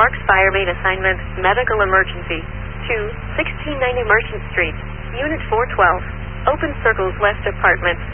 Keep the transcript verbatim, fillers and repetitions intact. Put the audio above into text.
Sparks Fire Main Assignment, Medical Emergency, to sixteen ninety Merchant Street, Unit four twelve, Open Circles West Apartment.